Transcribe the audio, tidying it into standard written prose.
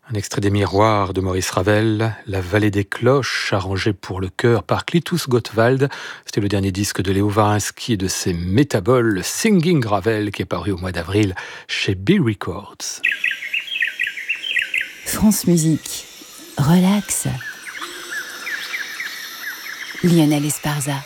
Un extrait des Miroirs de Maurice Ravel, La vallée des cloches, arrangé pour le chœur par Klitus Gottwald. C'était le dernier disque de Léo Wawrinski et de ses métaboles Singing Ravel qui est paru au mois d'avril chez B Records. France Musique, relax. Lionel Esparza.